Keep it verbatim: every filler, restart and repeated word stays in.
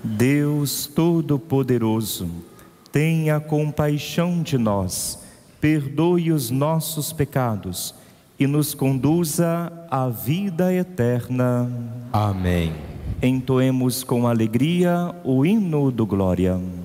Deus Todo-Poderoso, tenha compaixão de nós, perdoe os nossos pecados e nos conduza à vida eterna. Amém. Entoemos com alegria o hino do Glória.